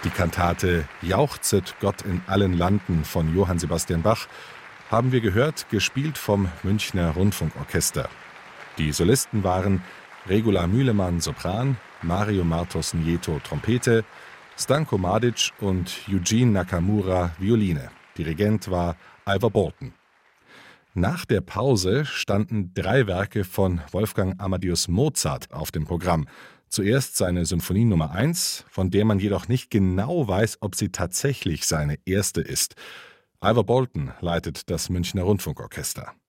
Die Kantate »Jauchzet Gott in allen Landen« von Johann Sebastian Bach haben wir gehört, gespielt vom Münchner Rundfunkorchester. Die Solisten waren Regula Mühlemann, Sopran, Mario Martos Nieto, Trompete, Stanko Madic und Eugene Nakamura, Violine. Dirigent war Ivor Bolton. Nach der Pause standen 3 Werke von Wolfgang Amadeus Mozart auf dem Programm. Zuerst seine Symphonie Nummer 1, von der man jedoch nicht genau weiß, ob sie tatsächlich seine erste ist. Ivor Bolton leitet das Münchner Rundfunkorchester.